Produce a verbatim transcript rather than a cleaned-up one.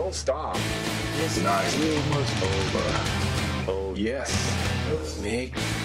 Don't stop. It's not almost over. Oh, yes. Make